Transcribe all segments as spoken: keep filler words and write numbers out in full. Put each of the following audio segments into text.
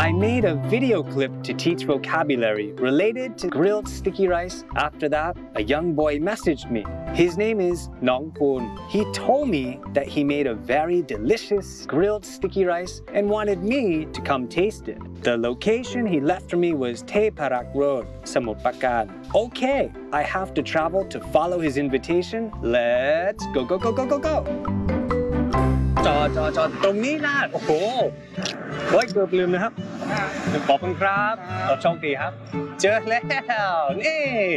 I made a video clip to teach vocabulary related to grilled sticky rice. After that, a young boy messaged me. His name is Nong Poon. He told me that he made a very delicious grilled sticky rice and wanted me to come taste it. The location he left for me was Te Parak Road, Samut Prakan. Okay, I have to travel to follow his invitation. Let's go, go, go, go, go, go. จอดจอดจอดตรงนี้นะโอ้โหโอ้ยเกือบลืมนะครับขอบคุณครับเราโชคดีครับเจอแล้วนี่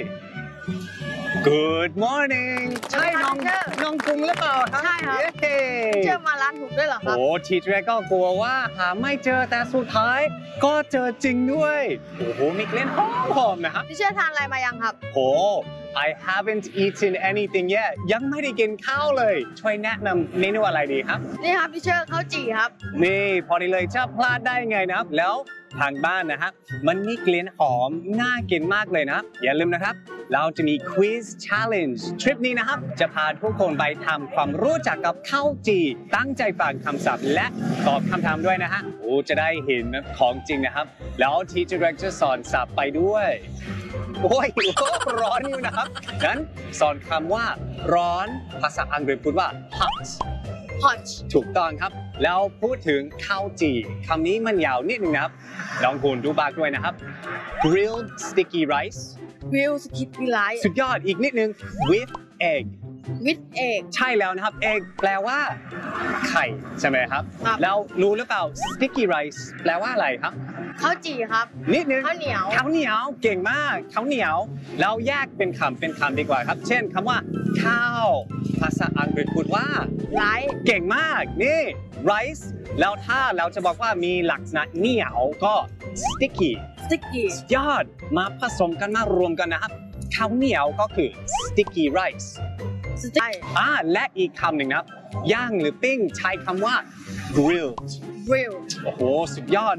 Good morning ใช่น้องน้องกรุงหรือเปล่าครับใช่ครับเชื่อมาร้านถูกด้วยเหรอครับโอ้ทีแรกก็กลัวว่าหาไม่เจอแต่สุดท้ายก็เจอจริงด้วยโอ้โหมีเกล็ดหอมๆนะครับพี่เชื่อทานอะไรมายังครับโอ้ I haven't eaten anything yet ยังไม่ได้กินข้าวเลยช่วยแนะนำเมนูอะไรดีครับนี่ครับพี่เชื่อข้าวจี่ครับนี่พอดีเลยจะพลาดได้ไงนะครับแล้วทางบ้านนะฮะมันมีกลิ่นหอมน่ากินมากเลยนะอย่าลืมนะครับเราจะมี Quiz Challenge ทริปนี้นะครับจะพาทุกคนไปทำความรู้จักกับข้าวจี่ตั้งใจฟังคำศัพท์และตอบคำถามด้วยนะฮะโอ้จะได้เห็นของจริงนะครับแล้วทีเจอร์จะสอนศัพท์ไปด้วยโอ้ยร้อนอยู่นะครับงั้นสอนคำว่าร้อนภาษาอังกฤษพูดว่า hot hot ถูกต้องครับแล้วพูดถึงข้าวจี่คำนี้มันยาวนิดนึงนะครับลองคุณดูบากด้วยนะครับ grilled sticky rice grilled sticky rice สุดยอดอีกนิดนึง with egg with egg ใช่แล้วนะครับ egg แปลว่าไข่ใช่ไหมครับแล้วรู้หรือเปล่า sticky rice แปลว่าอะไรครับข้าวจี่ครับนิดนึงข้าวเหนียวข้าวเหนียวเก่งมากข้าวเหนียวแล้วแยกเป็นคำเป็นคำดีกว่าครับเช่นคำว่าข้าวภาษาอังกฤษพูดว่า rice เก่งมากนี่ rice แล้วถ้าเราจะบอกว่ามีลักษณะเหนียวก็ sticky sticky ยอดมาผสมกันมารวมกันนะครับข้าวเหนียวก็คือ sticky rice อ่าและอีกคำหนึ่งนะครับย่างหรือปิ้งใช้คำว่า grilled grilled โอ้โหสุดยอด